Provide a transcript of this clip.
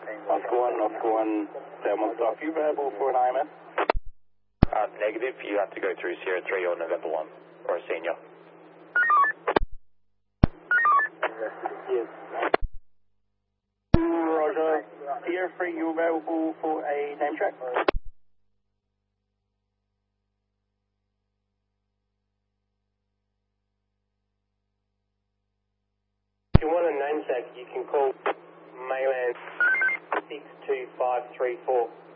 Oscar 1, Delmont Stock. You available for an IMS? Negative. You have to go through Sierra 3 or November 1, or a senior. Yes. Roger. Sierra 3, you available for a name check? If you want a name check, you can call Mayland 62534.